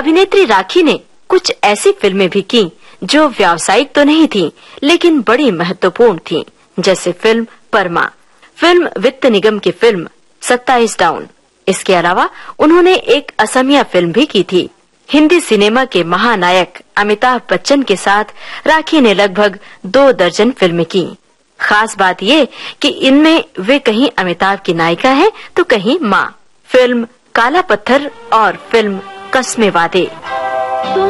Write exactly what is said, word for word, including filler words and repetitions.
अभिनेत्री राखी ने कुछ ऐसी फिल्में भी की जो व्यावसायिक तो नहीं थी, लेकिन बड़ी महत्वपूर्ण थी, जैसे फिल्म परमा, फिल्म वित्त निगम की फिल्म सत्ताईस डाउन। इसके अलावा उन्होंने एक असमिया फिल्म भी की थी। हिंदी सिनेमा के महानायक अमिताभ बच्चन के साथ राखी ने लगभग दो दर्जन फिल्में की। खास बात ये कि इनमें वे कहीं अमिताभ की नायिका हैं तो कहीं माँ। फिल्म काला पत्थर और फिल्म कस्मे वादे।